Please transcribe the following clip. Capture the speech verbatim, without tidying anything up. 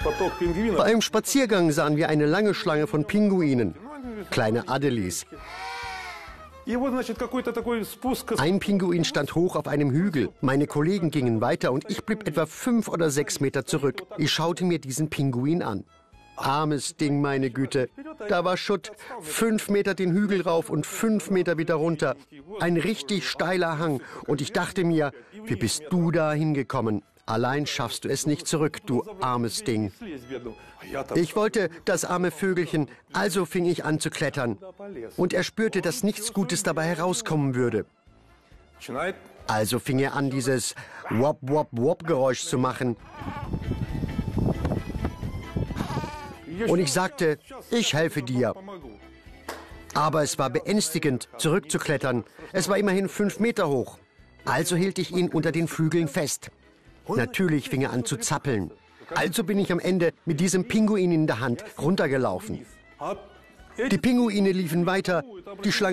Beim Spaziergang sahen wir eine lange Schlange von Pinguinen, kleine Adelis. Ein Pinguin stand hoch auf einem Hügel. Meine Kollegen gingen weiter und ich blieb etwa fünf oder sechs Meter zurück. Ich schaute mir diesen Pinguin an. Armes Ding, meine Güte. Da war Schutt. Fünf Meter den Hügel rauf und fünf Meter wieder runter. Ein richtig steiler Hang. Und ich dachte mir, wie bist du da hingekommen? Allein schaffst du es nicht zurück, du armes Ding. Ich wollte das arme Vögelchen, also fing ich an zu klettern. Und er spürte, dass nichts Gutes dabei herauskommen würde. Also fing er an, dieses Wop-Wop-Wop-Geräusch zu machen. Und ich sagte, ich helfe dir. Aber es war beängstigend, zurückzuklettern. Es war immerhin fünf Meter hoch. Also hielt ich ihn unter den Flügeln fest. Natürlich fing er an zu zappeln. Also bin ich am Ende mit diesem Pinguin in der Hand runtergelaufen. Die Pinguine liefen weiter, die Schlange